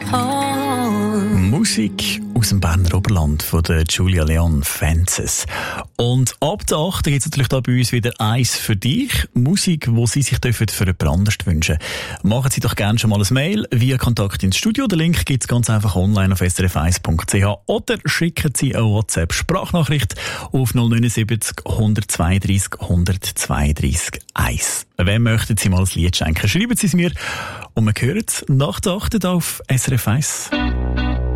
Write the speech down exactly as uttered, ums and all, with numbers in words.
Musik aus dem Berner Oberland von der Julia Leon, Fences. Und ab der acht gibt es natürlich da bei uns wieder «Eins für dich». Musik, die Sie sich für jemand anderes wünschen. Machen Sie doch gerne schon mal ein Mail via Kontakt ins Studio. Den Link gibt es ganz einfach online auf s r f eins punkt c h oder schicken Sie eine WhatsApp-Sprachnachricht auf null neun sieben null eins zwei drei eins null zwei drei eins. Wem möchten Sie mal ein Lied schenken? Schreiben Sie es mir und wir hören es nach der acht auf S R F eins.